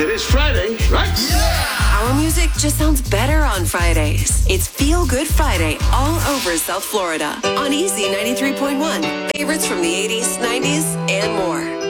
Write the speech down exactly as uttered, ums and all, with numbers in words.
It is Friday, right? Yeah! Our music just sounds better on Fridays. It's Feel Good Friday all over South Florida on Easy ninety-three point one. Favorites from the eighties, nineties, and more.